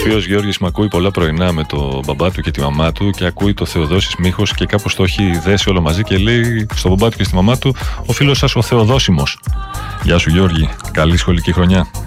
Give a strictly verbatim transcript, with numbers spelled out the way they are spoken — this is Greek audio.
Θείος Γιώργης μ' ακούει πολλά πρωινά με το μπαμπά του και τη μαμά του και ακούει το Θεοδόσης Μίχος και κάπως το έχει δέσει όλο μαζί και λέει στον μπαμπά του και στη μαμά του: ο φίλος σας ο Θεοδόσιμος. Γεια σου Γιώργη, καλή σχολική χρονιά.